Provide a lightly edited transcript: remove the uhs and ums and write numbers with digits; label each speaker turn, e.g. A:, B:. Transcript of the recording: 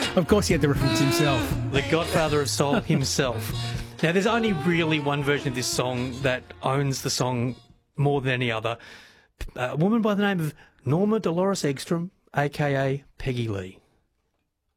A: Of course he had to reference himself.
B: The godfather of soul himself. Now, there's only really one version of this song that owns the song more than any other. A woman by the name of Norma Dolores Eggstrom, a.k.a. Peggy Lee.